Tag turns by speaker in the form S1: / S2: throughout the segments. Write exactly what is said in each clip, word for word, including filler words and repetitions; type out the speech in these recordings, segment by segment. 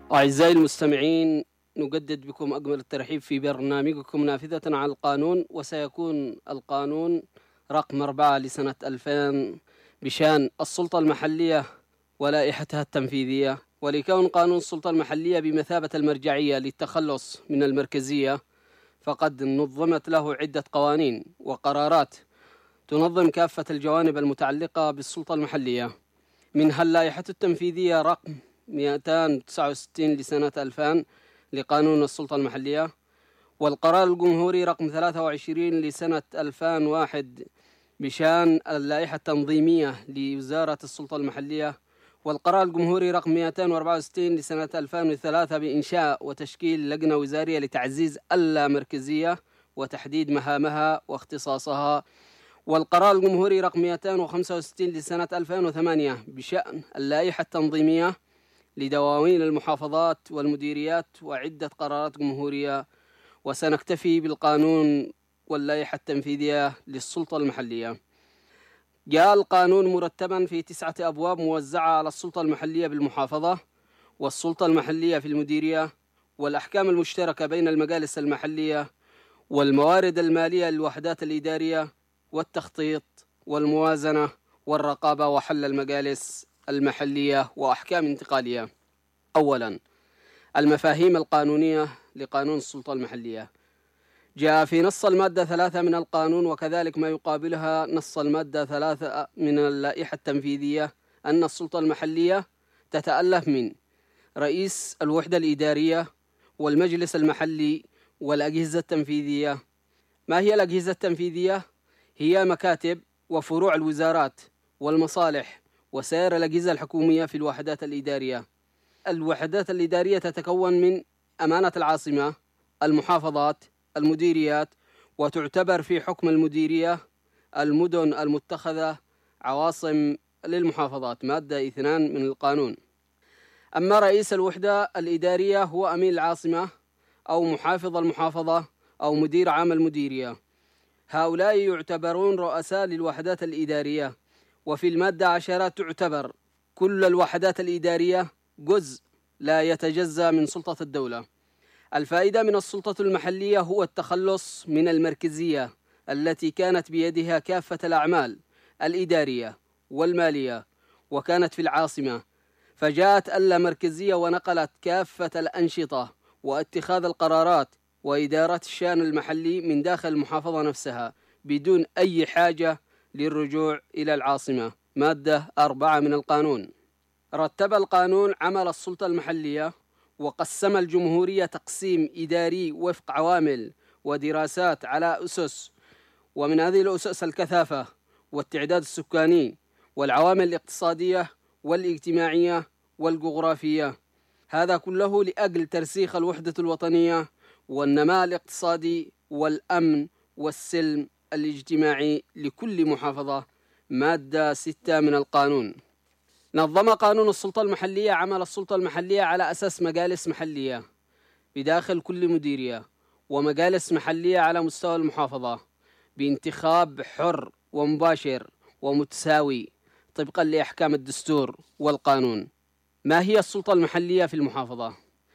S1: أعزائي المستمعين، نجدد بكم أجمل الترحيب في برنامجكم نافذة على القانون، وسيكون القانون رقم أربعة لسنة ألفين بشأن السلطة المحلية ولائحتها التنفيذية. ولكون قانون السلطة المحلية بمثابة المرجعية للتخلص من المركزية، فقد نظمت له عدة قوانين وقرارات تنظم كافة الجوانب المتعلقة بالسلطة المحلية، منها اللائحة التنفيذية رقم مئتين وتسعة وستين لسنة ألفين لقانون السلطة المحلية، والقرار الجمهوري رقم ثلاثة وعشرين لسنة ألفين وواحد بشأن اللائحة التنظيمية لوزارة السلطة المحلية، والقرار الجمهوري رقم مئتين وأربعة وستين لسنة ألفين وثلاثة بإنشاء وتشكيل لجنة وزارية لتعزيز اللامركزية وتحديد مهامها واختصاصها، والقرار الجمهوري رقم مئتين وخمسة وستين لسنة ألفين وثمانية بشأن اللائحة التنظيمية لدواوين المحافظات والمديريات، وعدة قرارات جمهورية. وسنكتفي بالقانون واللائحة التنفيذية للسلطة المحلية. جاء القانون مرتبا في تسعة أبواب موزعة على السلطة المحلية بالمحافظة، والسلطة المحلية في المديرية، والأحكام المشتركة بين المجالس المحلية، والموارد المالية للوحدات الإدارية، والتخطيط، والموازنة، والرقابة، وحل المجالس المحلية، وأحكام انتقالية. أولا، المفاهيم القانونية لقانون السلطة المحلية. جاء في نص المادة ثلاثة من القانون، وكذلك ما يقابلها نص المادة ثلاثة من اللائحة التنفيذية، أن السلطة المحلية تتألف من رئيس الوحدة الإدارية، والمجلس المحلي، والأجهزة التنفيذية. ما هي الأجهزة التنفيذية؟ هي مكاتب وفروع الوزارات والمصالح وسائر الأجهزة الحكومية في الوحدات الإدارية. الوحدات الإدارية تتكون من أمانة العاصمة، المحافظات، المديريات، وتعتبر في حكم المديرية المدن المتخذة عواصم للمحافظات، مادة اثنان من القانون. أما رئيس الوحدة الإدارية هو أمين العاصمة أو محافظ المحافظة أو مدير عام المديرية. هؤلاء يعتبرون رؤساء للوحدات الإدارية. وفي المادة عشرة تعتبر كل الوحدات الإدارية جزء لا يتجزأ من سلطة الدولة. الفائدة من السلطة المحلية هو التخلص من المركزية التي كانت بيدها كافة الأعمال الإدارية والمالية، وكانت في العاصمة، فجاءت اللامركزية ونقلت كافة الأنشطة واتخاذ القرارات وإدارة الشأن المحلي من داخل المحافظة نفسها بدون أي حاجة للرجوع إلى العاصمة، مادة أربعة من القانون. رتب القانون عمل السلطة المحلية، وقسم الجمهورية تقسيم إداري وفق عوامل ودراسات على أسس، ومن هذه الأسس الكثافة والتعداد السكاني والعوامل الاقتصادية والاجتماعية والجغرافية، هذا كله لأجل ترسيخ الوحدة الوطنية والنماء الاقتصادي والأمن والسلم الاجتماعي لكل محافظة، مادة ستة من القانون. نظم قانون السلطة المحلية عمل السلطة المحلية على أساس مجالس محلية بداخل كل مديرية، ومجالس محلية على مستوى المحافظة بانتخاب حر ومباشر ومتساوي طبقا لأحكام الدستور والقانون. ما هي السلطة المحلية في المحافظة؟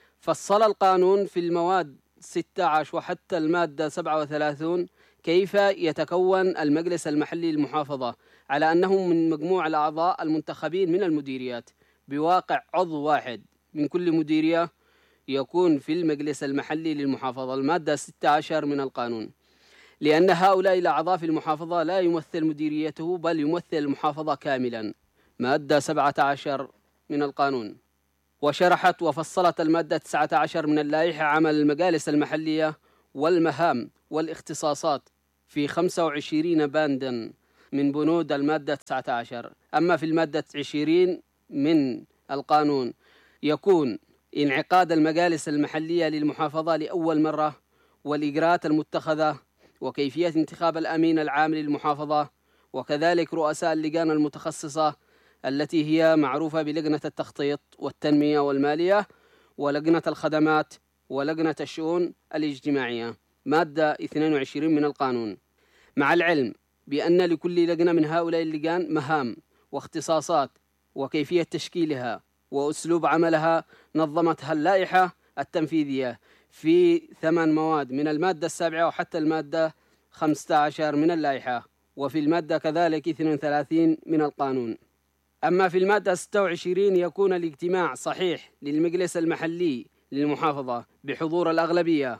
S1: فصل القانون في المواد ستة عشر وحتى المادة سبعة وثلاثين كيف يتكون المجلس المحلي للمحافظة، على أنه من مجموع الأعضاء المنتخبين من المديريات بواقع عضو واحد من كل مديرية يكون في المجلس المحلي للمحافظة، المادة ستة عشر من القانون، لأن هؤلاء الأعضاء في المحافظة لا يمثل مديريته بل يمثل المحافظة كاملا، مادة سبعة عشر من القانون. وشرحت وفصلت المادة تسعة عشر من اللائحة عمل المجالس المحلية والمهام والاختصاصات في خمسة وعشرين باندا من بنود المادة تسعة عشر. أما في المادة عشرين من القانون يكون انعقاد المجالس المحلية للمحافظة لأول مرة، والإجراءات المتخذة، وكيفية انتخاب الأمين العام للمحافظة، وكذلك رؤساء اللجان المتخصصة التي هي معروفة بلجنة التخطيط والتنمية والمالية، ولجنة الخدمات، ولجنة الشؤون الاجتماعية، مادة اثنين وعشرين من القانون. مع العلم بأن لكل لجنة من هؤلاء اللجان مهام واختصاصات وكيفية تشكيلها وأسلوب عملها نظمتها اللائحة التنفيذية في ثمان مواد من المادة السابعة وحتى المادة خمسة عشر من اللائحة، وفي المادة كذلك اثنين وثلاثين من القانون. أما في المادة ستة وعشرين يكون الاجتماع صحيح للمجلس المحلي للمحافظة بحضور الأغلبية،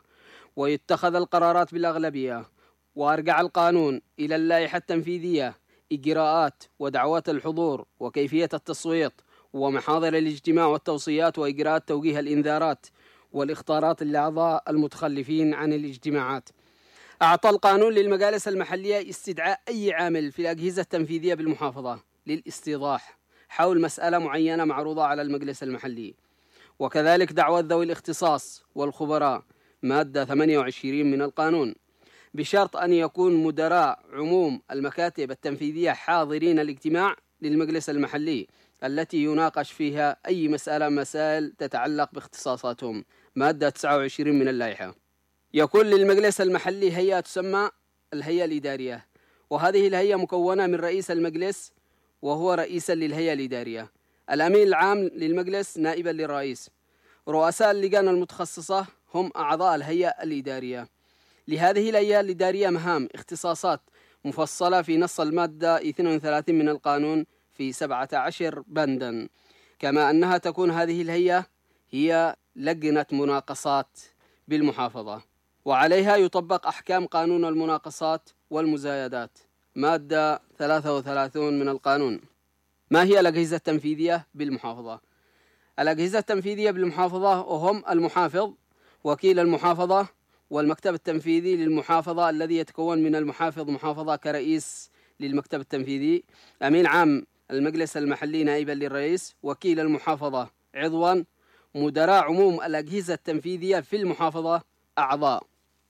S1: ويتخذ القرارات بالأغلبية. وأرجع القانون إلى اللائحة التنفيذية إجراءات ودعوات الحضور وكيفية التصويت ومحاضر الاجتماع والتوصيات وإجراءات توجيه الإنذارات والإخطارات للأعضاء المتخلفين عن الاجتماعات. أعطى القانون للمجالس المحلية استدعاء أي عامل في الأجهزة التنفيذية بالمحافظة للاستيضاح حول مسألة معينة معروضة على المجلس المحلي، وكذلك دعوة ذوي الاختصاص والخبراء مادة ثمانية وعشرين من القانون، بشرط أن يكون مدراء عموم المكاتب التنفيذية حاضرين الاجتماع للمجلس المحلي التي يناقش فيها أي مسألة مسائل تتعلق باختصاصاتهم مادة تسعة وعشرين من اللائحة. يكون للمجلس المحلي هيئة تسمى الهيئة الإدارية، وهذه الهيئة مكونة من رئيس المجلس وهو رئيسا للهيئة الإدارية، الأمين العام للمجلس نائبا للرئيس، رؤساء اللجان المتخصصة هم أعضاء الهيئة الإدارية. لهذه الهيئة الإدارية مهام اختصاصات مفصلة في نص المادة اثنين وثلاثين من القانون في سبعة عشر بندا، كما أنها تكون هذه الهيئة هي لجنة مناقصات بالمحافظة، وعليها يطبق أحكام قانون المناقصات والمزايدات مادة ثلاثة وثلاثين من القانون. ما هي الأجهزة التنفيذية بالمحافظة؟ الأجهزة التنفيذية بالمحافظة وهم المحافظ، وكيل المحافظة، والمكتب التنفيذي للمحافظة الذي يتكون من المحافظ محافظة كرئيس للمكتب التنفيذي، أمين عام المجلس المحلي نائبا للرئيس، وكيل المحافظة عضوا، مدراء عموم الأجهزة التنفيذية في المحافظة أعضاء.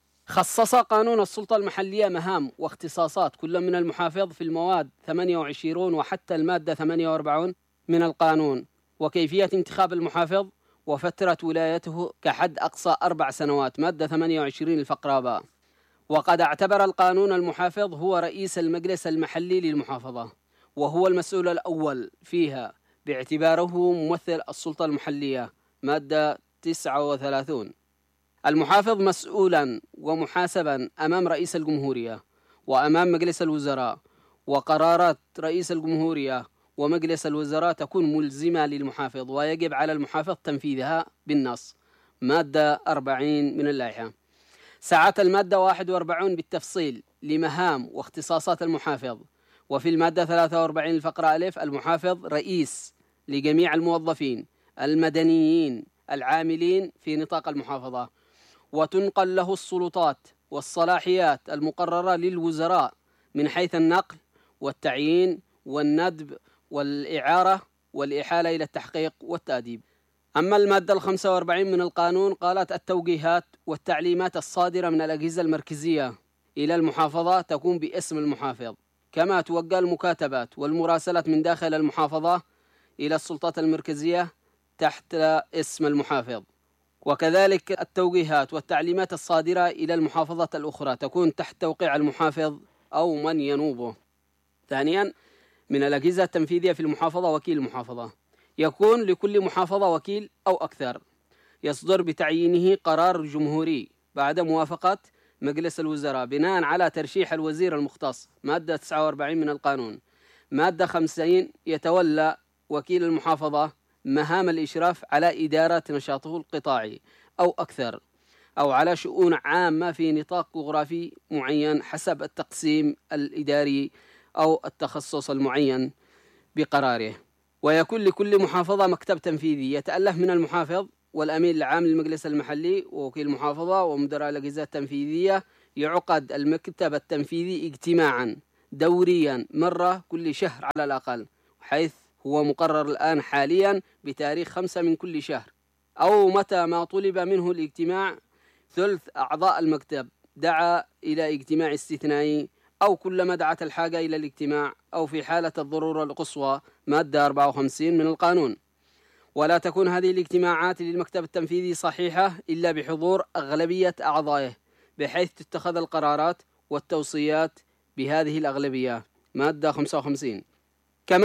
S1: خصص قانون السلطة المحلية مهام واختصاصات كل من المحافظ في المواد ثمانية وعشرين وحتى المادة ثمانية وأربعين من القانون، وكيفية انتخاب المحافظ وفترة ولايته كحد أقصى أربع سنوات مادة ثمانية وعشرين الفقرة باء. وقد اعتبر القانون المحافظ هو رئيس المجلس المحلي للمحافظة، وهو المسؤول الأول فيها باعتباره ممثل السلطة المحلية مادة تسعة وثلاثين. المحافظ مسؤولا ومحاسبا أمام رئيس الجمهورية وأمام مجلس الوزراء، وقرارات رئيس الجمهورية ومجلس الوزراء تكون ملزمة للمحافظ ويجب على المحافظ تنفيذها بالنص مادة أربعين من اللائحة. ساعات المادة واحد وأربعين بالتفصيل لمهام واختصاصات المحافظ، وفي المادة ثلاثة وأربعين الفقرة ألف المحافظ رئيس لجميع الموظفين المدنيين العاملين في نطاق المحافظة، وتنقل له السلطات والصلاحيات المقررة للوزراء من حيث النقل والتعيين والندب والإعارة والإحالة إلى التحقيق والتأديب. أما المادة الخمسة وأربعين من القانون قالت التوجيهات والتعليمات الصادرة من الأجهزة المركزية إلى المحافظة تكون باسم المحافظ، كما توجه المكاتبات والمراسلات من داخل المحافظة إلى السلطات المركزية تحت اسم المحافظ، وكذلك التوجيهات والتعليمات الصادرة إلى المحافظات الأخرى تكون تحت توقيع المحافظ أو من ينوبه. ثانيا، من الأجهزة التنفيذية في المحافظة وكيل المحافظة، يكون لكل محافظة وكيل أو أكثر، يصدر بتعيينه قرار جمهوري بعد موافقة مجلس الوزراء بناء على ترشيح الوزير المختص مادة تسعة وأربعين من القانون. مادة خمسين يتولى وكيل المحافظة مهام الإشراف على إدارة نشاطه القطاعي أو أكثر، أو على شؤون عامة في نطاق جغرافي معين حسب التقسيم الإداري أو التخصص المعين بقراره. ويكون لكل محافظة مكتب تنفيذي يتألف من المحافظ والأمين العام للمجلس المحلي ووكيل المحافظة ومدراء الأجهزة التنفيذية. يعقد المكتب التنفيذي اجتماعا دوريا مرة كل شهر على الأقل، حيث هو مقرر الآن حاليا بتاريخ خمسة من كل شهر، أو متى ما طلب منه الاجتماع ثلث أعضاء المكتب دعا إلى اجتماع استثنائي، أو كلما دعت الحاجة إلى الاجتماع، أو في حالة الضرورة القصوى مادة أربعة وخمسين من القانون. ولا تكون هذه الاجتماعات للمكتب التنفيذي صحيحة إلا بحضور أغلبية أعضائه، بحيث تتخذ القرارات والتوصيات بهذه الأغلبية مادة خمسة وخمسين. كما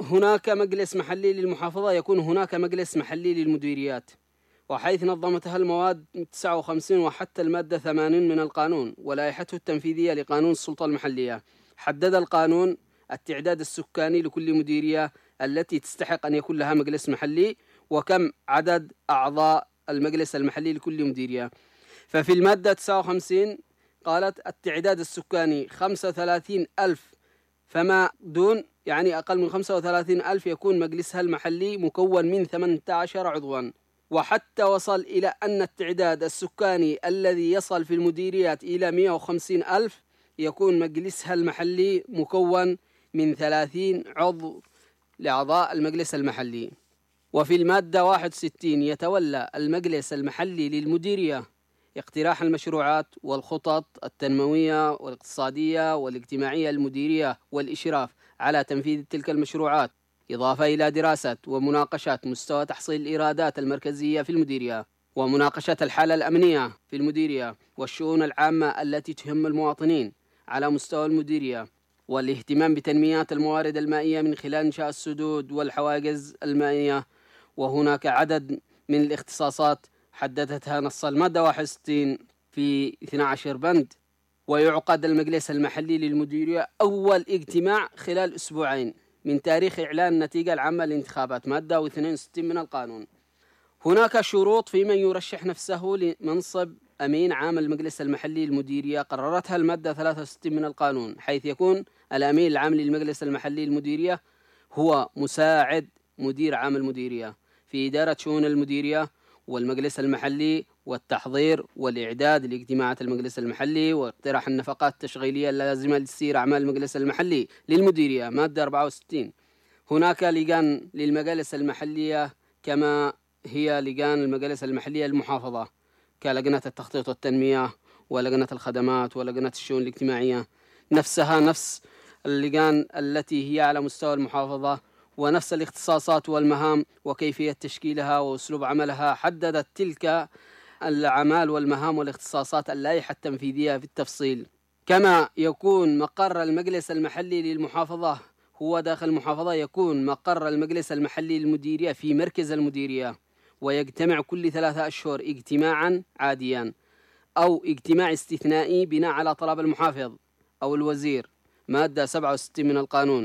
S1: هناك مجلس محلي للمحافظة يكون هناك مجلس محلي للمديريات، وحيث نظمتها المواد تسعة وخمسين وحتى المادة ثمانين من القانون ولائحته التنفيذية لقانون السلطة المحلية. حدد القانون التعداد السكاني لكل مديرية التي تستحق أن يكون لها مجلس محلي، وكم عدد أعضاء المجلس المحلي لكل مديرية. ففي المادة تسعة وخمسين قالت التعداد السكاني خمسة وثلاثين ألف فما دون، يعني أقل من خمسة وثلاثين ألف، يكون مجلسها المحلي مكون من ثمانية عشر عضواً. وحتى وصل إلى أن التعداد السكاني الذي يصل في المديريات إلى مئة وخمسين ألف يكون مجلسها المحلي مكون من ثلاثين عضو لأعضاء المجلس المحلي. وفي المادة واحد وستين يتولى المجلس المحلي للمديرية اقتراح المشروعات والخطط التنموية والاقتصادية والاجتماعية المديرية والإشراف على تنفيذ تلك المشروعات، إضافة إلى دراسة ومناقشة مستوى تحصيل الإيرادات المركزية في المديرية، ومناقشة الحالة الأمنية في المديرية والشؤون العامة التي تهم المواطنين على مستوى المديرية، والاهتمام بتنمية الموارد المائية من خلال إنشاء السدود والحواجز المائية. وهناك عدد من الاختصاصات حددتها نص المادة واحد وستين في اثني عشر بند. ويعقد المجلس المحلي للمديرية أول اجتماع خلال أسبوعين من تاريخ إعلان النتيجة العامة للانتخابات، مادة اثنين وستين من القانون. هناك شروط في من يرشح نفسه لمنصب أمين عام المجلس المحلي للمديرية قررتها المادة ثلاثة وستين من القانون، حيث يكون الأمين العام للمجلس المحلي للمديرية هو مساعد مدير عام المديرية في إدارة شؤون المديرية والمجلس المحلي والتحضير والإعداد لاجتماعات المجلس المحلي واقتراح النفقات التشغيلية اللازمة لتسيير أعمال المجلس المحلي للمديرية، مادة أربعة وستين. هناك لجان للمجالس المحلية كما هي لجان المجالس المحلية للمحافظة، كلجنة التخطيط والتنمية ولجنة الخدمات ولجنة الشؤون الاجتماعية، نفسها نفس اللجان التي هي على مستوى المحافظة، ونفس الاختصاصات والمهام وكيفية تشكيلها وأسلوب عملها. حددت تلك الأعمال والمهام والاختصاصات اللائحة التنفيذية في التفصيل. كما يكون مقر المجلس المحلي للمحافظة هو داخل المحافظة، يكون مقر المجلس المحلي للمديرية في مركز المديرية، ويجتمع كل ثلاثة أشهر اجتماعا عاديا أو اجتماع استثنائي بناء على طلب المحافظ أو الوزير، مادة سبعة وستين من القانون.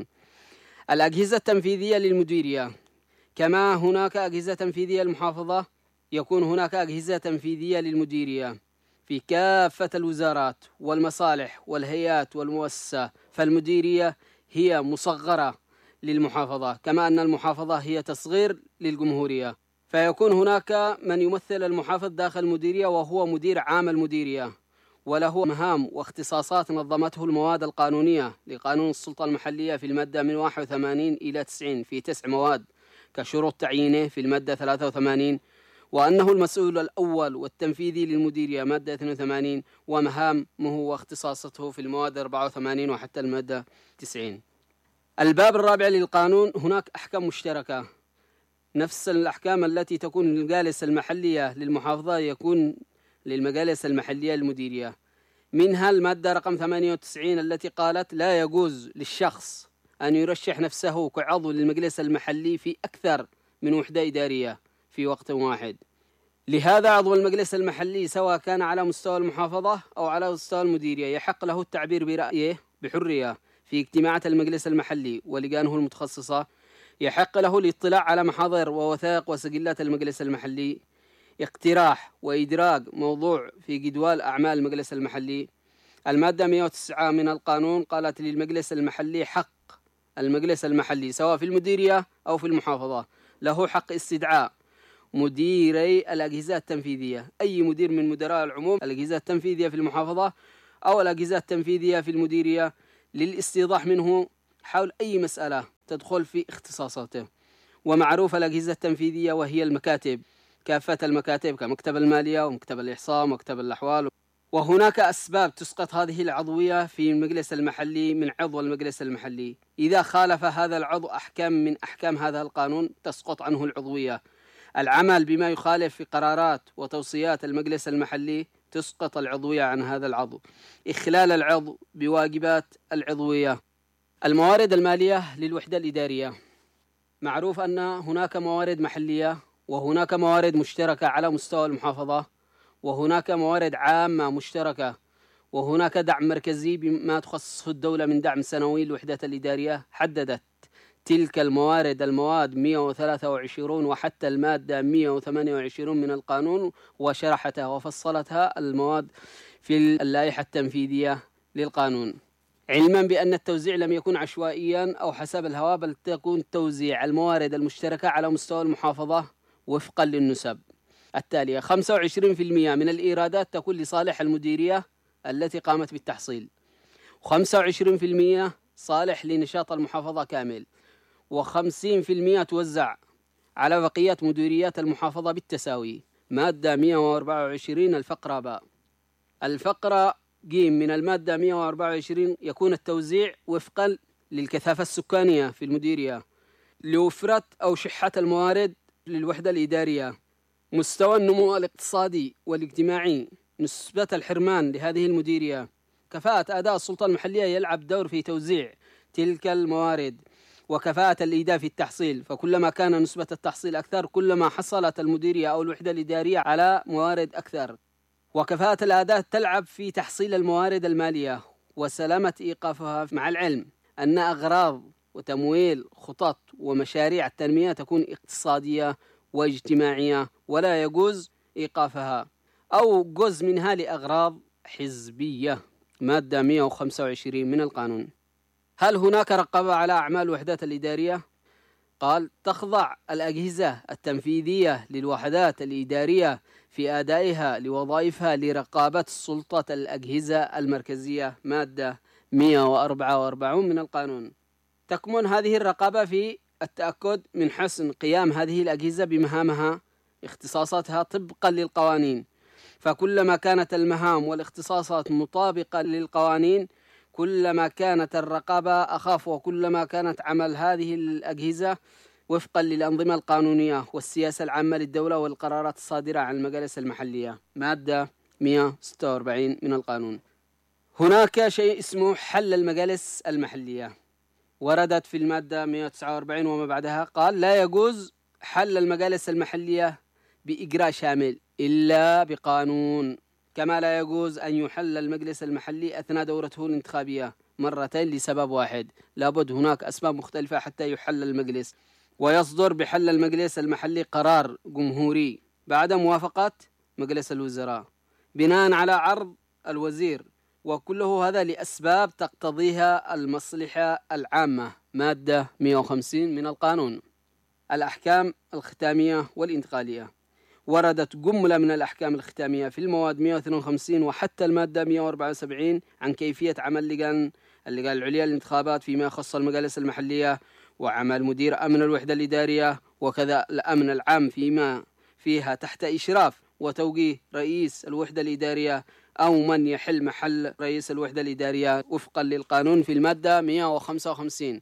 S1: الأجهزة التنفيذية للمديرية، كما هناك أجهزة تنفيذية للمحافظة يكون هناك أجهزة تنفيذية للمديرية في كافة الوزارات والمصالح والهيئات والمؤسسة. فالمديرية هي مصغرة للمحافظة، كما أن المحافظة هي تصغير للجمهورية. فيكون هناك من يمثل المحافظ داخل المديرية وهو مدير عام المديرية، وله مهام واختصاصات نظمته المواد القانونية لقانون السلطة المحلية في المادة من واحد وثمانين إلى تسعين في تسع مواد، كشروط تعيينه في المادة ثلاثة وثمانين، وأنه المسؤول الأول والتنفيذي للمديرية، مادة اثنين وثمانين، ومهامه واختصاصاته في المواد أربعة وثمانين وحتى المادة تسعين. الباب الرابع للقانون، هناك أحكام مشتركة، نفس الأحكام التي تكون للمجالس المحلية للمحافظة يكون للمجالس المحلية للمديرية. منها المادة رقم ثمانية وتسعين التي قالت لا يجوز للشخص أن يرشح نفسه كعضو للمجلس المحلي في أكثر من وحدة إدارية في وقت واحد. لهذا عضو المجلس المحلي سواء كان على مستوى المحافظة أو على مستوى المديرية يحق له التعبير برأيه بحرية في اجتماعات المجلس المحلي ولجانه المتخصصة، يحق له الاطلاع على محاضر ووثائق وسجلات المجلس المحلي، اقتراح وإدراج موضوع في جدول أعمال المجلس المحلي. المادة مئة وتسعة من القانون قالت للمجلس المحلي حق المجلس المحلي سواء في المديرية أو في المحافظة له حق استدعاء مديري الأجهزة التنفيذية، أي مدير من مدراء العموم الأجهزة التنفيذية في المحافظة أو الأجهزة التنفيذية في المديرية للاستيضاح منه حول أي مسألة تدخل في اختصاصاته. ومعروف الأجهزة التنفيذية وهي المكاتب، كافة المكاتب كمكتب المالية ومكتب الإحصاء ومكتب الأحوال. وهناك أسباب تسقط هذه العضوية في المجلس المحلي من عضو المجلس المحلي، إذا خالف هذا العضو أحكام من أحكام هذا القانون تسقط عنه العضوية. العمل بما يخالف في قرارات وتوصيات المجلس المحلي تسقط العضوية عن هذا العضو. إخلال العضو بواجبات العضوية. الموارد المالية للوحدة الإدارية، معروف أن هناك موارد محلية وهناك موارد مشتركة على مستوى المحافظة، وهناك موارد عامة مشتركة، وهناك دعم مركزي بما تخصصه الدولة من دعم سنوي للوحدات الإدارية. حددت تلك الموارد المواد مئة وثلاثة وعشرين وحتى المادة مئة وثمانية وعشرين من القانون، وشرحتها وفصلتها المواد في اللائحة التنفيذية للقانون، علما بأن التوزيع لم يكن عشوائيا أو حسب الهوى، بل تكون توزيع الموارد المشتركة على مستوى المحافظة وفقا للنسب التالية: خمسة وعشرين بالمئة من الإيرادات تكون لصالح المديرية التي قامت بالتحصيل، وخمسة وعشرين بالمئة صالح لنشاط المحافظة كامل، وخمسين بالمئة توزع على بقية مديريات المحافظة بالتساوي. مادة مئة وأربعة وعشرين الفقرة باء. الفقرة جيم من المادة مئة وأربعة وعشرين يكون التوزيع وفقا للكثافة السكانية في المديرية، لوفرة أو شحة الموارد للوحدة الإدارية، مستوى النمو الاقتصادي والاجتماعي، نسبة الحرمان لهذه المديرية، كفاءة أداء السلطة المحلية يلعب دور في توزيع تلك الموارد، وكفاءة الإيداع في التحصيل، فكلما كان نسبة التحصيل أكثر كلما حصلت المديرية أو الوحدة الإدارية على موارد أكثر. وكفاءة الأداء تلعب في تحصيل الموارد المالية وسلامة إيقافها، مع العلم أن أغراض وتمويل خطط ومشاريع التنمية تكون اقتصادية واجتماعية ولا يجوز إيقافها أو جزء منها لأغراض حزبية. مادة مئة وخمسة وعشرين من القانون. هل هناك رقابة على أعمال الوحدات الإدارية؟ قال: تخضع الأجهزة التنفيذية للوحدات الإدارية في أدائها لوظائفها لرقابة سلطة الأجهزة المركزية. مادة مئة وأربعة وأربعين من القانون. تكمن هذه الرقابة في التأكد من حسن قيام هذه الأجهزة بمهامها اختصاصاتها طبقا للقوانين، فكلما كانت المهام والاختصاصات مطابقة للقوانين كلما كانت الرقابة أخف، وكلما كانت عمل هذه الأجهزة وفقا للأنظمة القانونية والسياسة العامة للدولة والقرارات الصادرة عن المجالس المحلية. مادة مئة وستة وأربعين من القانون. هناك شيء اسمه حل المجالس المحلية، وردت في المادة مئة وتسعة وأربعين وما بعدها. قال: لا يجوز حل المجالس المحلية بإجراء شامل إلا بقانون، كما لا يجوز أن يحل المجلس المحلي أثناء دورته الانتخابية مرتين لسبب واحد، لابد هناك أسباب مختلفة حتى يحل المجلس، ويصدر بحل المجلس المحلي قرار جمهوري بعد موافقة مجلس الوزراء بناء على عرض الوزير، وكله هذا لأسباب تقتضيها المصلحة العامة. مادة مئة وخمسين من القانون. الأحكام الختامية والانتقالية. وردت جملة من الأحكام الختامية في المواد مئة واثنين وخمسين وحتى المادة مئة وأربعة وسبعين عن كيفية عمل لجان اللجان العليا للانتخابات فيما يخص المجالس المحلية، وعمل مدير أمن الوحدة الإدارية، وكذا الأمن العام فيما فيها تحت إشراف وتوجيه رئيس الوحدة الإدارية أو من يحل محل رئيس الوحدة الإدارية وفقا للقانون في المادة مئة وخمسة وخمسين.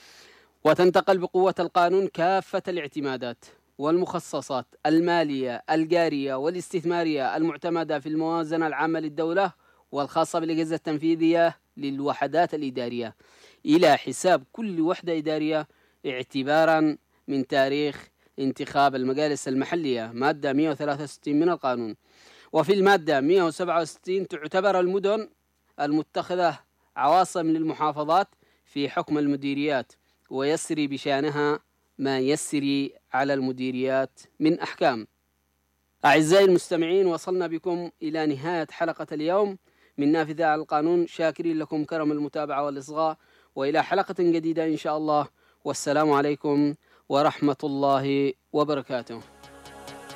S1: وتنتقل بقوة القانون كافة الاعتمادات والمخصصات المالية الجارية والاستثمارية المعتمدة في الموازنة العامة للدولة والخاصة بالأجهزة التنفيذية للوحدات الإدارية إلى حساب كل وحدة إدارية اعتبارا من تاريخ انتخاب المجالس المحلية. مادة مئة وثلاثة وستين من القانون. وفي المادة مئة وسبعة وستين تعتبر المدن المتخذة عواصم للمحافظات في حكم المديريات، ويسري بشأنها ما يسري على المديريات من أحكام. أعزائي المستمعين، وصلنا بكم إلى نهاية حلقة اليوم من نافذة على القانون، شاكرين لكم كرم المتابعة والإصغاء، وإلى حلقة جديدة إن شاء الله، والسلام عليكم ورحمة الله وبركاته.